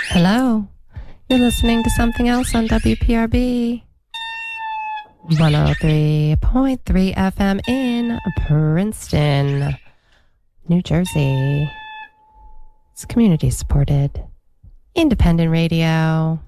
Hello, you're listening to something else on WPRB 103.3 FM in Princeton, New Jersey. It's community supported, independent radio.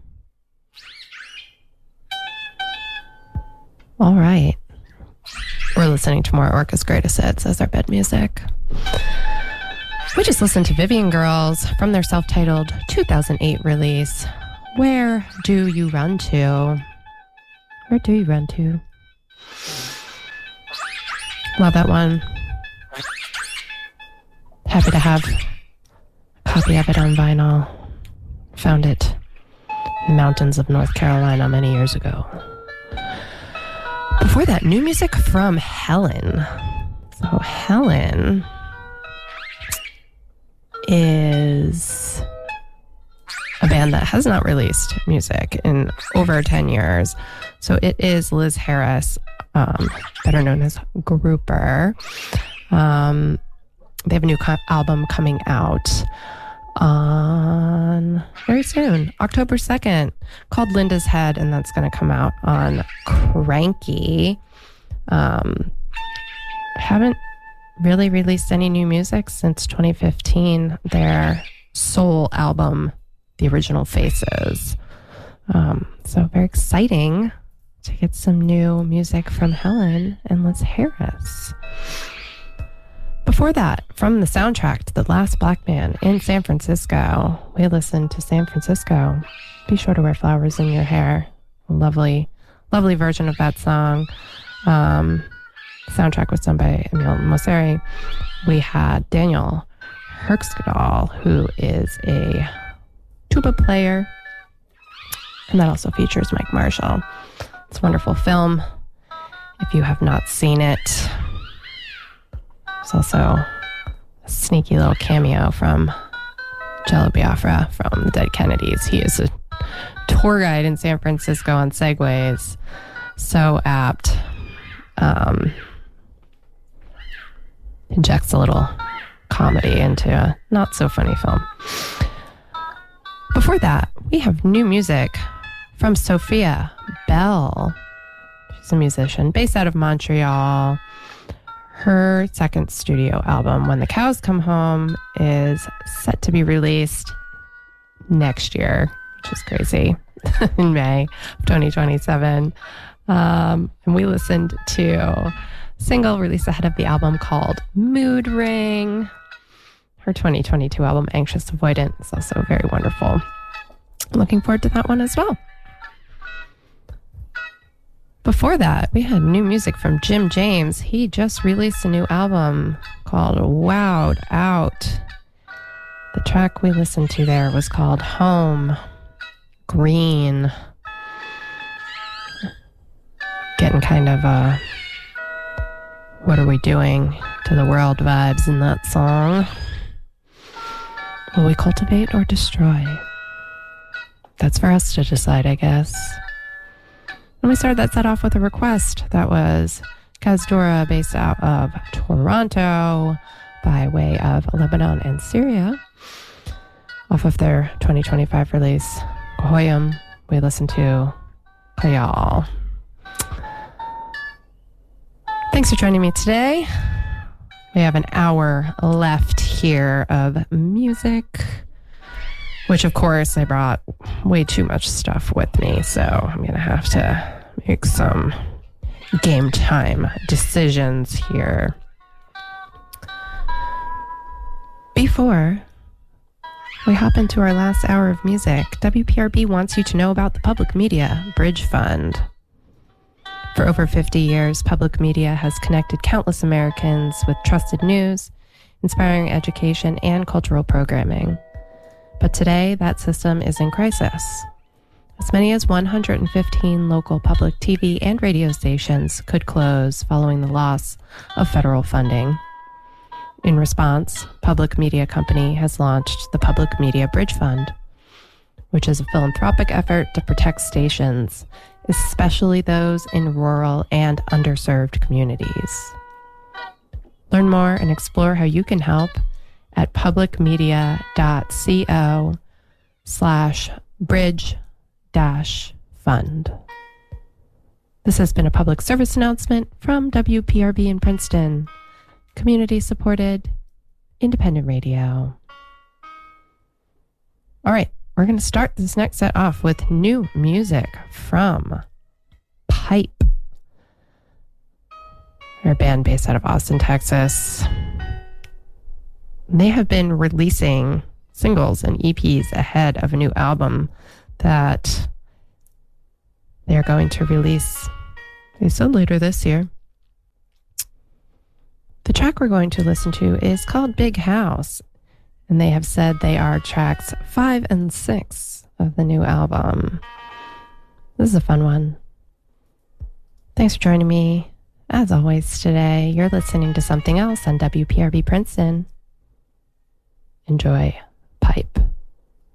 All right. We're listening to more Orca's Greatest Hits as our bed music. We just listened to Vivian Girls from their self-titled 2008 release, Where Do You Run To? Where do you run to? Love that one. Happy to have a copy of it on vinyl. Found it in the mountains of North Carolina many years ago. Before that, new music from Helen. So Helen is a band that has not released music in over 10 years. So it is Liz Harris, better known as Grouper. They have a new album coming out on very soon, October 2nd, called Linda's Head, and that's going to come out on Cranky. Haven't really released any new music since 2015, their soul album, The Original Faces. So very exciting to get some new music from Helen and Liz Harris. Before that, from the soundtrack to The Last Black Man in San Francisco, we listened to San Francisco. Be sure to wear flowers in your hair. A lovely, lovely version of that song. Soundtrack was done by Emile Mosseri. We had Daniel Herxgedal, who is a tuba player, and that also features Mike Marshall. It's a wonderful film. If you have not seen it, there's also a sneaky little cameo from Jello Biafra from the Dead Kennedys. He is a tour guide in San Francisco on Segways. So apt. Injects a little comedy into a not so funny film. Before that, we have new music from Sophia Bell. She's a musician based out of Montreal. Her second studio album, When the Cows Come Home, is set to be released next year, which is crazy, in May of 2027. And we listened to single released ahead of the album called Mood Ring. Her 2022 album, Anxious Avoidant, is also very wonderful. Looking forward to that one as well. Before that, we had new music from Jim James. He just released a new album called Wowed Out. The track we listened to there was called Home Green. Getting kind of what are we doing to the world vibes in that song. Will we cultivate or destroy? That's for us to decide, I guess. And we started that set off with a request that was Kazdora, based out of Toronto by way of Lebanon and Syria. Off of their 2025 release, Gohoyim, we listened to Kayal. Thanks for joining me today. We have an hour left here of music, which of course I brought way too much stuff with me, so I'm going to have to make some game time decisions here. Before we hop into our last hour of music, WPRB wants you to know about the Public Media Bridge Fund. For over 50 years, public media has connected countless Americans with trusted news, inspiring education, and cultural programming. But today, that system is in crisis. As many as 115 local public TV and radio stations could close following the loss of federal funding. In response, Public Media Company has launched the Public Media Bridge Fund, which is a philanthropic effort to protect stations, especially those in rural and underserved communities. Learn more and explore how you can help at publicmedia.co www.princeton.edu/bridge-fund. This has been a public service announcement from WPRB in Princeton, community-supported, independent radio. All right, we're going to start this next set off with new music from Pipe. They're a band based out of Austin, Texas. They have been releasing singles and EPs ahead of a new album that they're going to release, they said, later this year. The track we're going to listen to is called Big House, and they have said they are tracks 5 and 6 of the new album. This is a fun one. Thanks for joining me. As always today, you're listening to Something Else on WPRB Princeton. Enjoy Pipe.